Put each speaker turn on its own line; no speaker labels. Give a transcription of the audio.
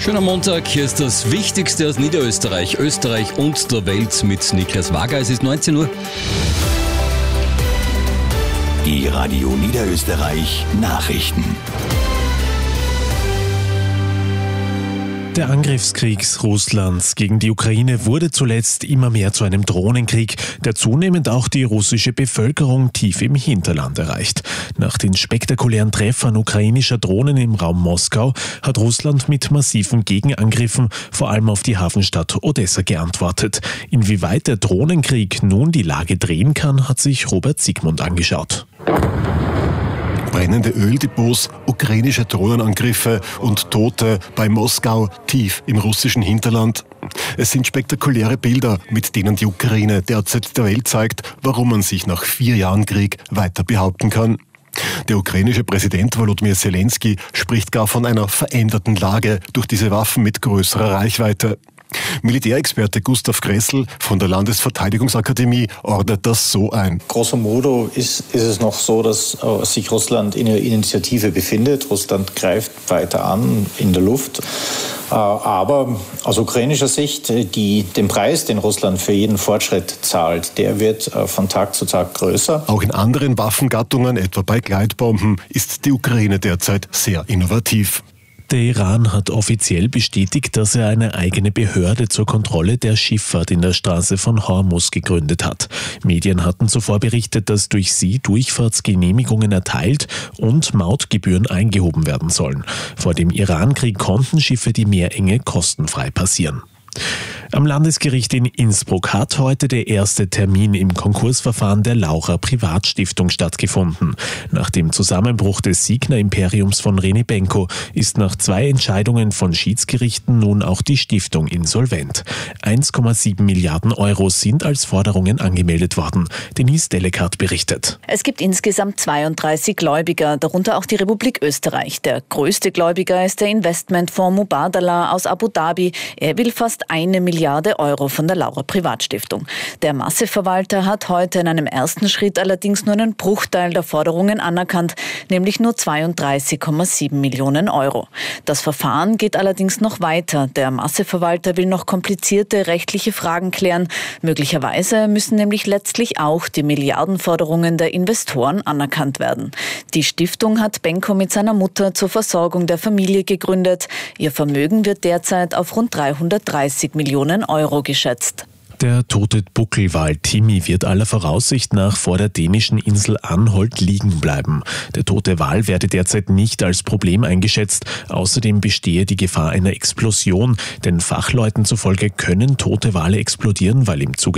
Schöner Montag, hier ist das Wichtigste aus Niederösterreich, Österreich und der Welt mit Niklas Wager. Es ist 19 Uhr.
Die Radio Niederösterreich Nachrichten.
Der Angriffskrieg Russlands gegen die Ukraine wurde zuletzt immer mehr zu einem Drohnenkrieg, der zunehmend auch die russische Bevölkerung tief im Hinterland erreicht. Nach den spektakulären Treffern ukrainischer Drohnen im Raum Moskau hat Russland mit massiven Gegenangriffen vor allem auf die Hafenstadt Odessa geantwortet. Inwieweit der Drohnenkrieg nun die Lage drehen kann, hat sich Robert Siegmund angeschaut.
Brennende Öldepots, ukrainische Drohnenangriffe und Tote bei Moskau tief im russischen Hinterland. Es sind spektakuläre Bilder, mit denen die Ukraine derzeit der Welt zeigt, warum man sich nach 4 Jahren Krieg weiter behaupten kann. Der ukrainische Präsident Volodymyr Zelensky spricht gar von einer veränderten Lage durch diese Waffen mit größerer Reichweite. Militärexperte Gustav Gressel von der Landesverteidigungsakademie ordnet das so ein.
Grosso modo ist es noch so, dass sich Russland in einer Initiative befindet. Russland greift weiter an in der Luft. Aber aus ukrainischer Sicht, den Preis, den Russland für jeden Fortschritt zahlt, der wird von Tag zu Tag größer.
Auch in anderen Waffengattungen, etwa bei Gleitbomben, ist die Ukraine derzeit sehr innovativ.
Der Iran hat offiziell bestätigt, dass er eine eigene Behörde zur Kontrolle der Schifffahrt in der Straße von Hormuz gegründet hat. Medien hatten zuvor berichtet, dass durch sie Durchfahrtsgenehmigungen erteilt und Mautgebühren eingehoben werden sollen. Vor dem Irankrieg konnten Schiffe die Meerenge kostenfrei passieren. Am Landesgericht in Innsbruck hat heute der erste Termin im Konkursverfahren der Laura Privatstiftung stattgefunden. Nach dem Zusammenbruch des Signa-Imperiums von René Benko ist nach 2 Entscheidungen von Schiedsgerichten nun auch die Stiftung insolvent. 1,7 Milliarden Euro sind als Forderungen angemeldet worden. Denise Delekart berichtet.
Es gibt insgesamt 32 Gläubiger, darunter auch die Republik Österreich. Der größte Gläubiger ist der Investmentfonds Mubadala aus Abu Dhabi. Er will fast 1 Milliarde Euro von der Laura Privatstiftung. Der Masseverwalter hat heute in einem ersten Schritt allerdings nur einen Bruchteil der Forderungen anerkannt, nämlich nur 32,7 Millionen Euro. Das Verfahren geht allerdings noch weiter. Der Masseverwalter will noch komplizierte rechtliche Fragen klären. Möglicherweise müssen nämlich letztlich auch die Milliardenforderungen der Investoren anerkannt werden. Die Stiftung hat Benko mit seiner Mutter zur Versorgung der Familie gegründet. Ihr Vermögen wird derzeit auf rund 330 Millionen Euro geschätzt.
Der tote Buckelwal Timmy wird aller Voraussicht nach vor der dänischen Insel Anholt liegen bleiben. Der tote Wal werde derzeit nicht als Problem eingeschätzt. Außerdem bestehe die Gefahr einer Explosion, denn Fachleuten zufolge können tote Wale explodieren, weil im Zuge